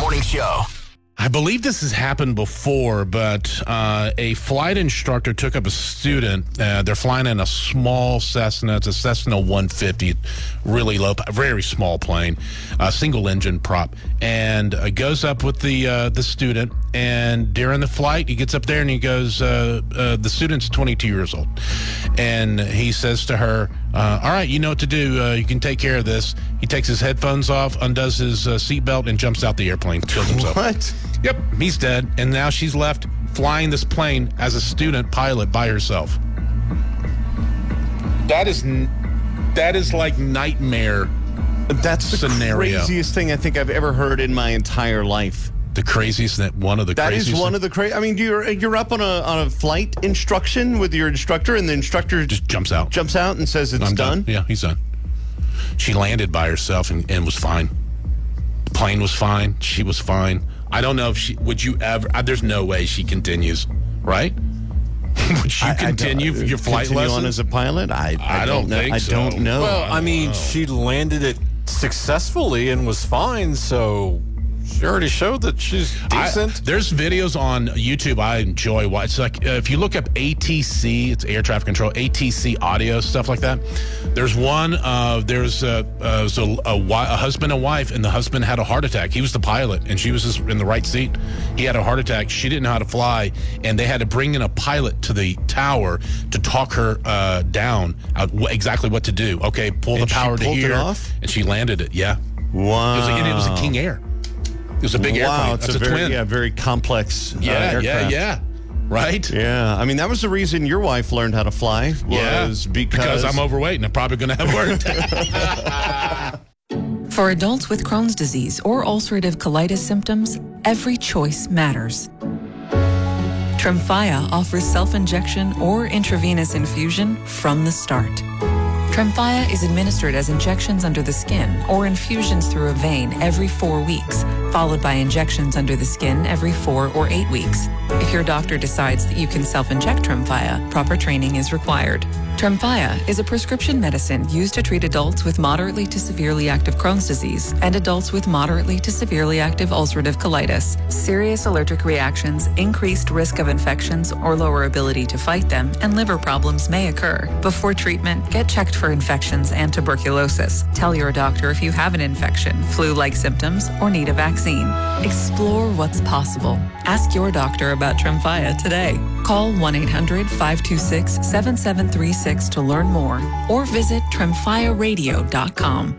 Morning Show. I believe this has happened before, but a flight instructor took up a student. They're flying in a small Cessna. It's a Cessna 150, really low, very small plane, single engine prop, and goes up with the student. And during the flight, he gets up there and he goes, the student's 22 years old. And he says to her, all right, you know what to do. You can take care of this. He takes his headphones off, undoes his seatbelt, and jumps out the airplane, kills himself. What? Yep, he's dead. And now she's left flying this plane as a student pilot by herself. That is like nightmare. That's the scenario. Craziest thing I think I've ever heard in my entire life. The craziest, one of the craziest. That is one of the crazy. I mean, you're up on a flight instruction with your instructor, and the instructor just jumts out and says it's done. Yeah, he's done. She landed by herself and was fine. The plane was fine. She was fine. I don't know if would you ever, there's no way she continues, right? Would she continue your flight lessons? On as a pilot? I don't know. think so. I don't know. Well, I mean, she landed it successfully and was fine, so she already showed that she's decent. There's videos on YouTube I enjoy. It's like if you look up ATC, it's air traffic control, ATC audio, stuff like that. There's one, there's a husband and wife, and the husband had a heart attack. He was the pilot, and she was just in the right seat. He had a heart attack. She didn't know how to fly, and they had to bring in a pilot to the tower to talk her down, exactly what to do. Okay, pull the power to here. And she landed it, yeah. Wow. It was a King Air. It was a big airplane. It's That's a twin. very complex aircraft. Yeah. Right? Yeah. I mean, that was the reason your wife learned how to fly. Because I'm overweight and I'm probably going to have worked. For adults with Crohn's disease or ulcerative colitis symptoms, every choice matters. Tremfya offers self-injection or intravenous infusion from the start. Tremfya is administered as injections under the skin or infusions through a vein every 4 weeks, followed by injections under the skin every 4 or 8 weeks. If your doctor decides that you can self-inject Tremfya, proper training is required. Tremfya is a prescription medicine used to treat adults with moderately to severely active Crohn's disease and adults with moderately to severely active ulcerative colitis. Serious allergic reactions, increased risk of infections or lower ability to fight them, and liver problems may occur. Before treatment, get checked for infections and tuberculosis. Tell your doctor if you have an infection, flu-like symptoms, or need a vaccine. Explore what's possible. Ask your doctor about Tremfya today. Call 1-800-526-7736 to learn more, or visit tremfyaradio.com.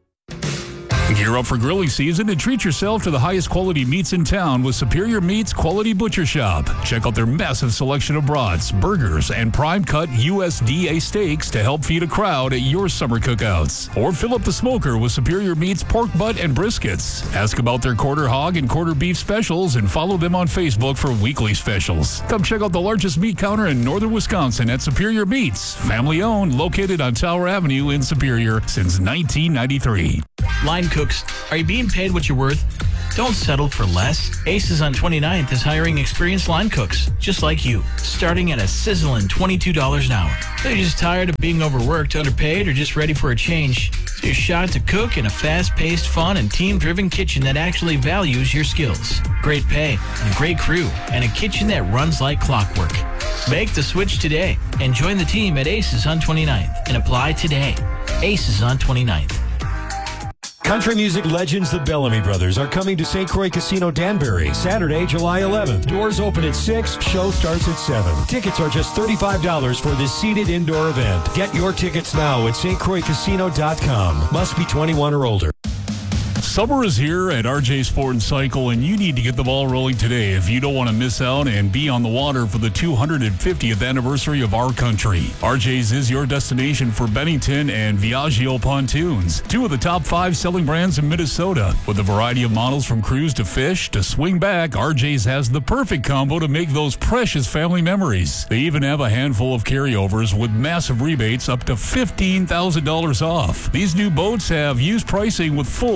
Gear up for grilling season and treat yourself to the highest quality meats in town with Superior Meats Quality Butcher Shop. Check out their massive selection of brats, burgers, and prime cut USDA steaks to help feed a crowd at your summer cookouts. Or fill up the smoker with Superior Meats pork butt and briskets. Ask about their quarter hog and quarter beef specials and follow them on Facebook for weekly specials. Come check out the largest meat counter in northern Wisconsin at Superior Meats. Family owned, located on Tower Avenue in Superior since 1993. Line cooks, are you being paid what you're worth? Don't settle for less. Aces on 29th is hiring experienced line cooks, just like you, starting at a sizzling $22 an hour. So you're just tired of being overworked, underpaid, or just ready for a change? It's your shot to cook in a fast-paced, fun, and team-driven kitchen that actually values your skills. Great pay, and a great crew, and a kitchen that runs like clockwork. Make the switch today and join the team at Aces on 29th and apply today. Aces on 29th. Country music legends the Bellamy Brothers are coming to St. Croix Casino Danbury Saturday, July 11th. Doors open at 6, show starts at 7. Tickets are just $35 for this seated indoor event. Get your tickets now at stcroixcasino.com. Must be 21 or older. Summer is here at RJ Sport and Cycle, and you need to get the ball rolling today if you don't want to miss out and be on the water for the 250th anniversary of our country. RJ's is your destination for Bennington and Viaggio pontoons, two of the top 5 selling brands in Minnesota. With a variety of models from cruise to fish to swing back, RJ's has the perfect combo to make those precious family memories. They even have a handful of carryovers with massive rebates up to $15,000 off. These new boats have used pricing with full factory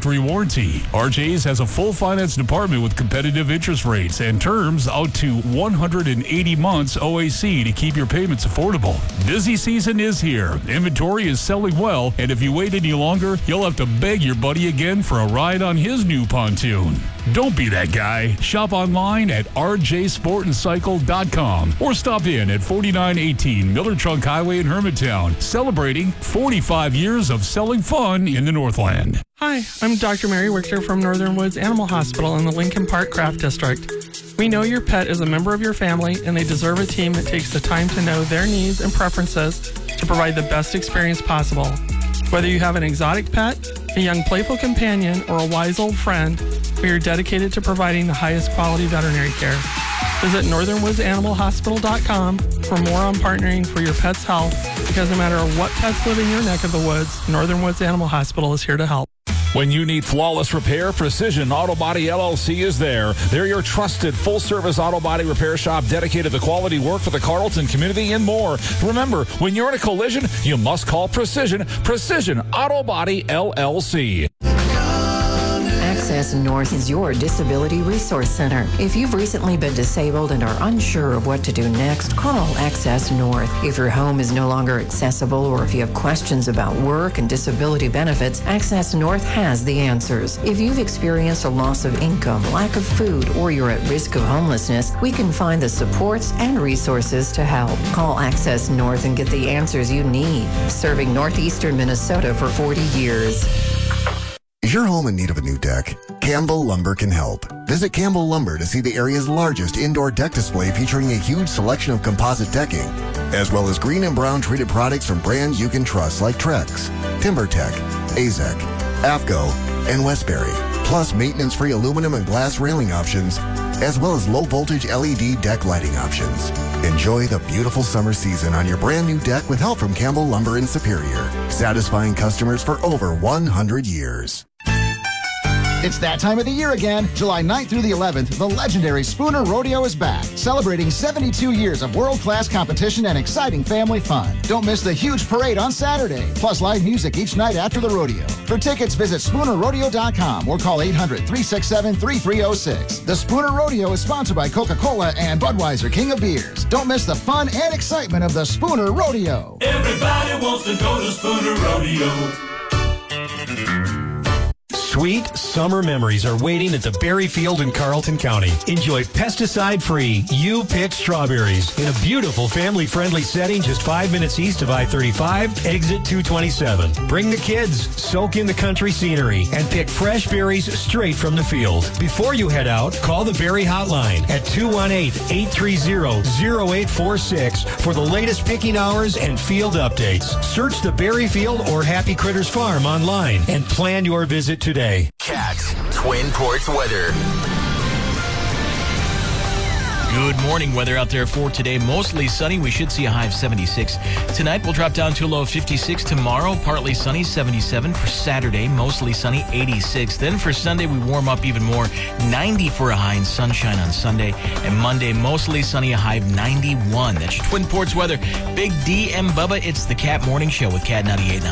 factory warranty. RJ's has a full finance department with competitive interest rates and terms out to 180 months OAC to keep your payments affordable. Busy season is here. Inventory is selling well, and if you wait any longer, you'll have to beg your buddy again for a ride on his new pontoon. Don't be that guy. Shop online at rjsportandcycle.com or stop in at 4918 Miller Trunk Highway in Hermantown, celebrating 45 years of selling fun in the Northland. Hi, I'm Dr. Mary Wichter from Northern Woods Animal Hospital in the Lincoln Park Craft District. We know your pet is a member of your family, and they deserve a team that takes the time to know their needs and preferences to provide the best experience possible. Whether you have an exotic pet, a young playful companion, or a wise old friend, we are dedicated to providing the highest quality veterinary care. Visit northernwoodsanimalhospital.com for more on partnering for your pet's health, because no matter what pets live in your neck of the woods, Northern Woods Animal Hospital is here to help. When you need flawless repair, Precision Auto Body LLC is there. They're your trusted full-service auto body repair shop dedicated to quality work for the Carlton community and more. Remember, when you're in a collision, you must call Precision Auto Body LLC. Access North is your disability resource center. If you've recently been disabled and are unsure of what to do next, call Access North. If your home is no longer accessible or if you have questions about work and disability benefits, Access North has the answers. If you've experienced a loss of income, lack of food, or you're at risk of homelessness, we can find the supports and resources to help. Call Access North and get the answers you need. Serving northeastern Minnesota for 40 years. Is your home in need of a new deck? Campbell Lumber can help. Visit Campbell Lumber to see the area's largest indoor deck display featuring a huge selection of composite decking, as well as green and brown treated products from brands you can trust like Trex, TimberTech, AZEK, AFCO, and Westbury, plus maintenance-free aluminum and glass railing options, as well as low-voltage LED deck lighting options. Enjoy the beautiful summer season on your brand new deck with help from Campbell Lumber in Superior, satisfying customers for over 100 years. It's that time of the year again. July 9th through the 11th, the legendary Spooner Rodeo is back, celebrating 72 years of world-class competition and exciting family fun. Don't miss the huge parade on Saturday, plus live music each night after the rodeo. For tickets, visit SpoonerRodeo.com or call 800-367-3306. The Spooner Rodeo is sponsored by Coca-Cola and Budweiser, King of Beers. Don't miss the fun and excitement of the Spooner Rodeo. Everybody wants to go to Spooner Rodeo. Sweet summer memories are waiting at the Berry Field in Carlton County. Enjoy pesticide-free, you-picked strawberries in a beautiful family-friendly setting just 5 minutes east of I-35, exit 227. Bring the kids, soak in the country scenery, and pick fresh berries straight from the field. Before you head out, call the Berry Hotline at 218-830-0846 for the latest picking hours and field updates. Search the Berry Field or Happy Critters Farm online and plan your visit today. Cat Twin Ports weather. Good morning. Weather out there for today. Mostly sunny. We should see a high of 76. Tonight, we'll drop down to a low of 56. Tomorrow, partly sunny, 77. For Saturday, mostly sunny, 86. Then for Sunday, we warm up even more, 90 for a high and sunshine on Sunday. And Monday, mostly sunny, a high of 91. That's your Twin Ports weather. Big D and Bubba, it's the Cat Morning Show with Cat 98.9.